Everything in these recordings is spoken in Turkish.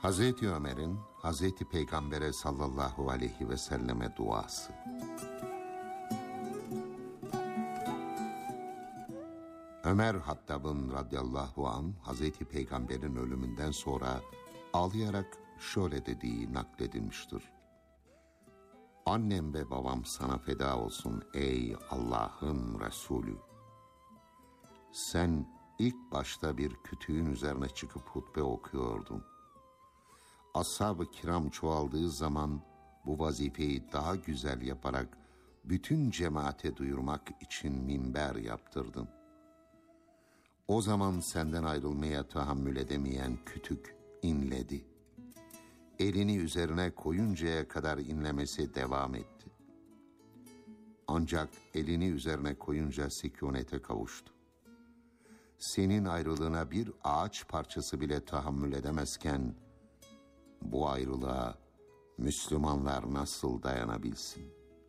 Hazreti Ömer'in Hazreti Peygamber'e sallallahu aleyhi ve selleme duası. Ömer Hattab'ın radıyallahu anh Hazreti Peygamber'in ölümünden sonra ağlayarak şöyle dediği nakledilmiştir. Annem ve babam sana feda olsun ey Allah'ın Resulü. Sen ilk başta bir kütüğün üzerine çıkıp hutbe okuyordun. Ashab-ı kiram çoğaldığı zaman bu vazifeyi daha güzel yaparak bütün cemaate duyurmak için minber yaptırdın. O zaman senden ayrılmaya tahammül edemeyen kütük inledi. Elini üzerine koyuncaya kadar inlemesi devam etti. Ancak elini üzerine koyunca sükunete kavuştu. Senin ayrılığına bir ağaç parçası bile tahammül edemezken, bu ayrılığa Müslümanlar nasıl dayanabilsin?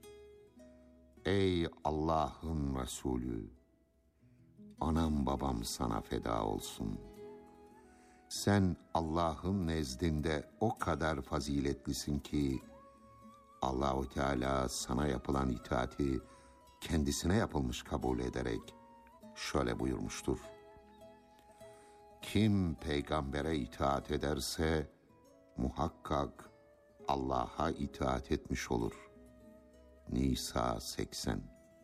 Ey Allah'ın Resulü! Anam babam sana feda olsun. Sen Allah'ın nezdinde o kadar faziletlisin ki, Allah-u Teala sana yapılan itaati kendisine yapılmış kabul ederek şöyle buyurmuştur. Kim peygambere itaat ederse, muhakkak Allah'a itaat etmiş olur. Nisa 80.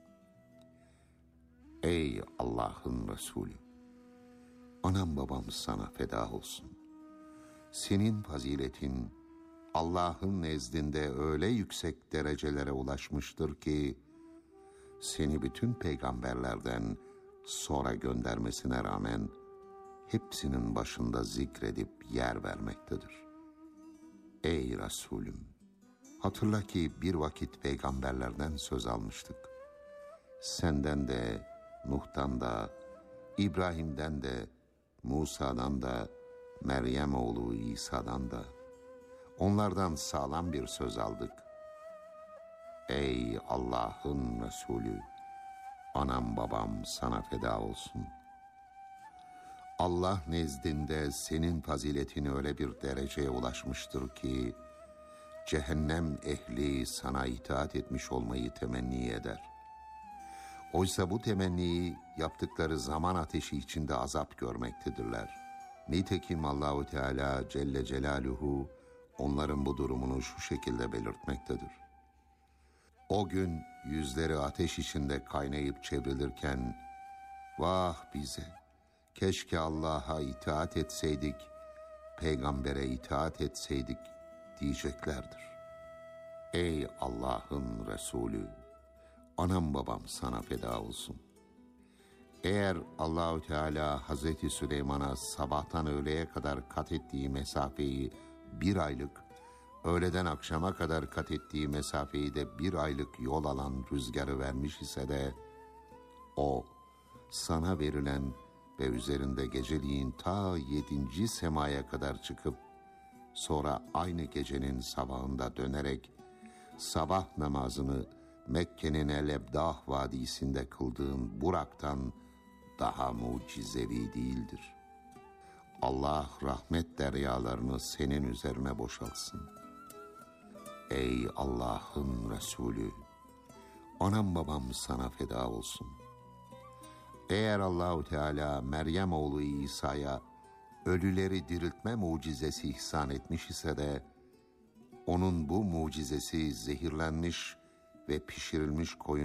Ey Allah'ın Resulü! Anam babam sana feda olsun. Senin faziletin Allah'ın nezdinde öyle yüksek derecelere ulaşmıştır ki, seni bütün peygamberlerden sonra göndermesine rağmen hepsinin başında zikredip yer vermektedir. Ey Resulüm! Hatırla ki bir vakit peygamberlerden söz almıştık. Senden de, Nuh'tan da, İbrahim'den de, Musa'dan da, Meryem oğlu İsa'dan da, onlardan sağlam bir söz aldık. Ey Allah'ın Resulü! Anam babam sana feda olsun. Allah nezdinde senin faziletin öyle bir dereceye ulaşmıştır ki, cehennem ehli sana itaat etmiş olmayı temenni eder. Oysa bu temenniyi yaptıkları zaman ateşi içinde azap görmektedirler. Nitekim Allah-u Teala Celle Celaluhu onların bu durumunu şu şekilde belirtmektedir. O gün yüzleri ateş içinde kaynayıp çevrilirken, vah bize! Keşke Allah'a itaat etseydik, peygambere itaat etseydik diyeceklerdir. Ey Allah'ın Resulü! Anam babam sana feda olsun. Eğer Allah-u Teala Hazreti Süleyman'a sabahtan öğleye kadar kat ettiği mesafeyi 1 aylık, öğleden akşama kadar kat ettiği mesafeyi de 1 aylık yol alan rüzgarı vermiş ise de, o sana verilen ve üzerinde geceliğin ta 7. semaya kadar çıkıp, sonra aynı gecenin sabahında dönerek, sabah namazını Mekke'nin El-Ebdah Vadisi'nde kıldığın Burak'tan daha mucizevi değildir. Allah rahmet deryalarını senin üzerine boşaltsın. Ey Allah'ın Resulü! Anam babam sana feda olsun. Eğer Allah-u Teala Meryem oğlu İsa'ya ölüleri diriltme mucizesi ihsan etmiş ise de, onun bu mucizesi zehirlenmiş ve pişirilmiş koyun